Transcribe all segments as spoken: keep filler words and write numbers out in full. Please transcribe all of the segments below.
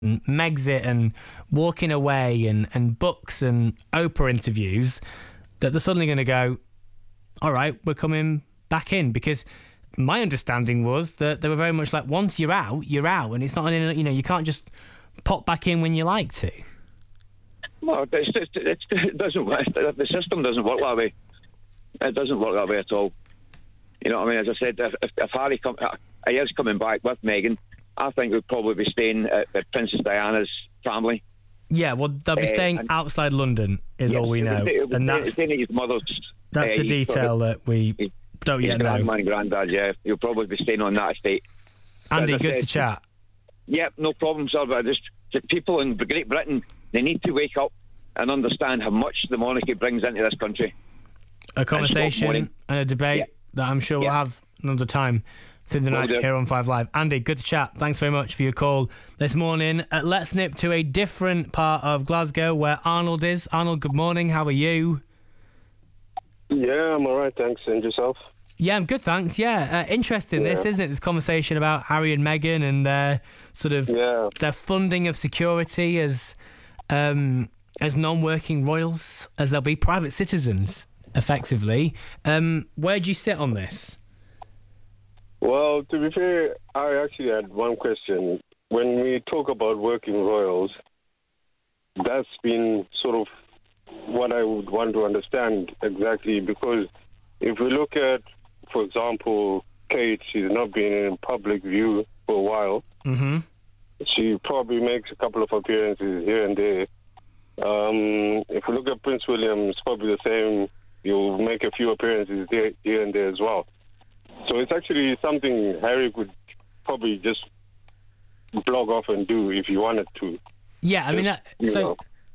Megxit and walking away and, and books and Oprah interviews, that they're suddenly going to go, all right, we're coming back in. Because my understanding was that they were very much like, once you're out, you're out. And it's not, you know, you can't just pop back in when you like to. Well, it's, it's, it's, it doesn't work. The system doesn't work that way. It doesn't work that way at all. You know what I mean? As I said, if, if, if Harry come, uh, he is coming back with Meghan, I think we'd probably be staying at, at Princess Diana's family. Yeah, well, they'll be staying uh, outside London, is yes, all we know. It, it, and that's, his mother's, that's uh, the detail sort of, that we his, don't yet know. My granddad, yeah. He'll probably be staying on that estate. Andy, good said, to chat. Yep, yeah, no problem, sir. But just the people in Great Britain, they need to wake up and understand how much the monarchy brings into this country. A conversation and, and a debate yeah. that I'm sure yeah. we'll have another time through the night here on Five Live. Andy, good to chat. Thanks very much for your call this morning. Uh, let's nip to a different part of Glasgow where Arnold is. Arnold, good morning. How are you? Yeah, I'm all right, thanks. And yourself? Yeah, I'm good, thanks. Yeah, uh, interesting yeah. this, isn't it? This conversation about Harry and Meghan and their sort of yeah. their funding of security as um, as non-working royals, as they'll be private citizens, effectively. Um, where do you sit on this? Well, to be fair, I actually had one question. When we talk about working royals, that's been sort of what I would want to understand exactly, because if we look at, for example, Kate, she's not been in public view for a while. Mm-hmm. She probably makes a couple of appearances here and there. Um, if we look at Prince William, it's probably the same. You'll make a few appearances there, here and there as well. So it's actually something Harry could probably just blog off and do if he wanted to. Yeah, I mean, uh, so know.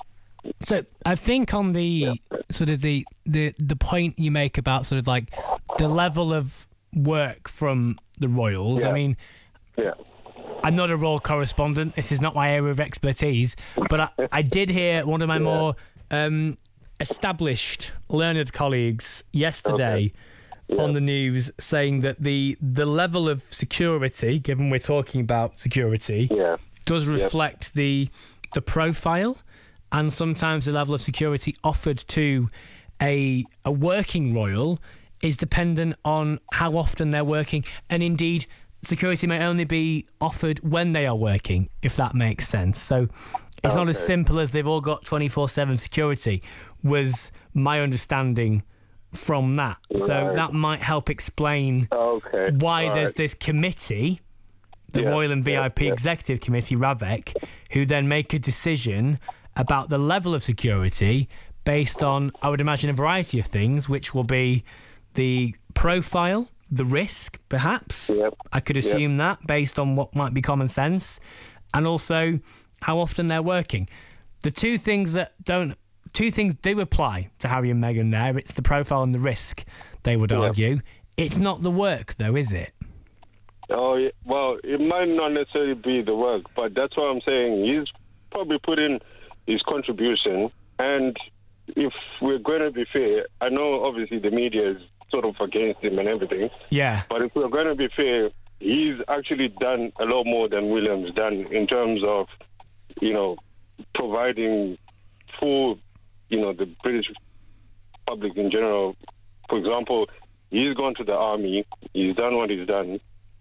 so I think on the yeah. sort of the, the the point you make about sort of like the level of work from the royals. Yeah. I mean, yeah. I'm not a royal correspondent. This is not my area of expertise, but I, I did hear one of my yeah. more um, established, learned colleagues yesterday. Okay. Yeah. on the news saying that the the level of security, given we're talking about security, yeah. does reflect yep. the the profile and sometimes the level of security offered to a a working royal is dependent on how often they're working, and indeed security may only be offered when they are working, if that makes sense. So it's okay. not as simple as they've all got twenty-four seven security, was my understanding from that. Right. So that might help explain okay. why All there's right. this committee, the yeah. Royal and V I P yeah. Executive Committee, RAVEC, who then make a decision about the level of security based on, I would imagine, a variety of things, which will be the profile, the risk, perhaps. Yep. I could assume yep. that based on what might be common sense, and also how often they're working. The two things that don't Two things do apply to Harry and Meghan there. It's the profile and the risk, they would argue. Yep. It's not the work, though, is it? Oh, yeah. Well, it might not necessarily be the work, but that's what I'm saying. He's probably put in his contribution, and if we're going to be fair, I know obviously the media is sort of against him and everything. Yeah. But if we're going to be fair, he's actually done a lot more than William's done in terms of, you know, providing full... you know, the British public in general. For example, he's gone to the army, he's done what he's done,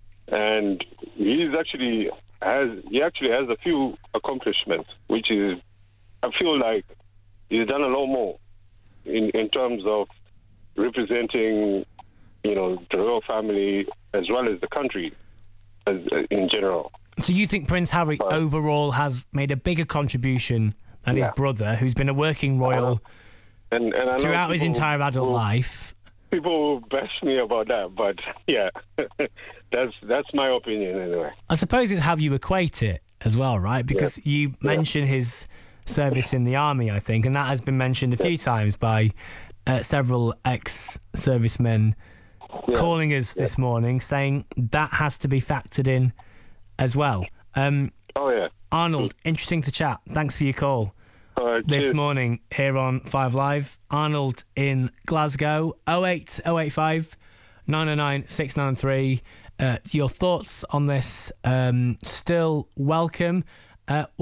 and he's actually has he actually has a few accomplishments, which is, I feel like he's done a lot more in, in terms of representing, you know, the royal family as well as the country as, in general. So you think Prince Harry but, overall has made a bigger contribution and yeah. his brother, who's been a working royal and, and I throughout his entire adult will, life. People will bash me about that, but yeah, that's that's my opinion anyway. I suppose it's how you equate it as well, right? Because yeah. you mention yeah. his service in the army, I think, and that has been mentioned a few yeah. times by uh, several ex-servicemen yeah. calling us yeah. this morning, saying that has to be factored in as well. Um, oh, yeah. Arnold, interesting to chat. Thanks for your call uh, this morning here on Five Live. Arnold in Glasgow, oh eight oh eight five nine oh nine six nine three. Uh, your thoughts on this um, still welcome. Uh,